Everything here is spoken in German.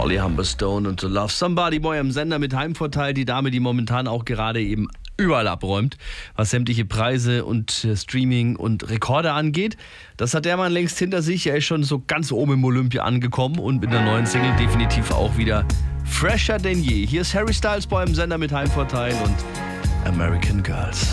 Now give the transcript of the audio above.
Molly Humberstone und To Love Somebody Boy am Sender mit Heimvorteil. Die Dame, die momentan auch gerade eben überall abräumt, was sämtliche Preise und Streaming und Rekorde angeht. Das hat der Mann längst hinter sich. Er ist schon so ganz oben im Olympia angekommen und mit der neuen Single definitiv auch wieder fresher denn je. Hier ist Harry Styles Boy am Sender mit Heimvorteil und American Girls.